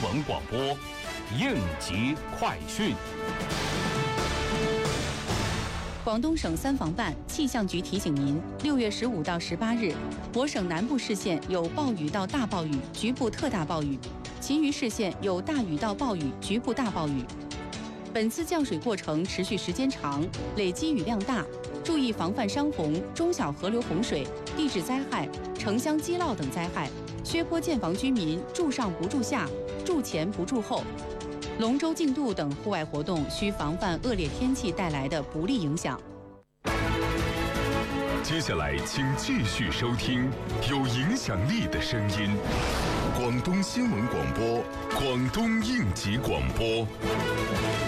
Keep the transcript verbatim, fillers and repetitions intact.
闻广播，应急快讯。 广东省三防办气象局提醒您，六月十五到十八日，我省南部市县有暴雨到大暴雨，局部特大暴雨；其余市县有大雨到暴雨，局部大暴雨。本次降水过程持续时间长，累积雨量大，注意防范山洪、中小河流洪水、地质灾害、城乡积涝等灾害。薛坡建房居民住上不住下，住前不住后。龙舟竞渡等户外活动需防范恶劣天气带来的不利影响。 接下来，请继续收听有影响力的声音——广东新闻广播、广东应急广播。